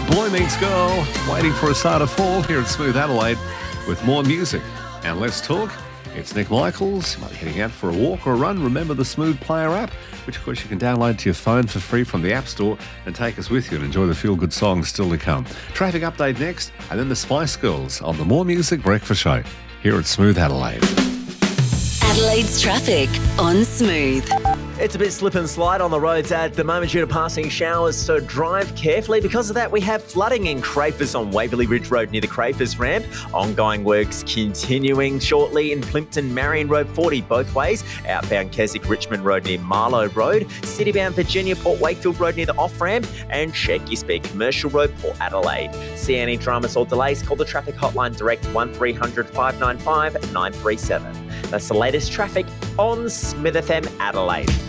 Boy Meets Girl, waiting for a start of fall here at Smooth Adelaide with more music. And let's talk. It's Nick Michaels. You might be heading out for a walk or a run. Remember the Smooth Player app, which of course you can download to your phone for free from the App Store and take us with you and enjoy the feel-good songs still to come. Traffic update next, and then the Spice Girls on the More Music Breakfast Show here at Smooth Adelaide. Adelaide's traffic on Smooth. It's a bit slip and slide on the roads at the moment due to passing showers, so drive carefully. Because of that, we have flooding in Crafers on Waverley Ridge Road near the Crafers ramp. Ongoing works continuing shortly in Plimpton Marion Road 40 both ways. Outbound Keswick Richmond Road near Marlow Road. Citybound Virginia Port Wakefield Road near the off-ramp. And check your speed Commercial Road, Port Adelaide. See any dramas or delays, call the traffic hotline direct 1300 595 937. That's the latest traffic on Smith FM Adelaide.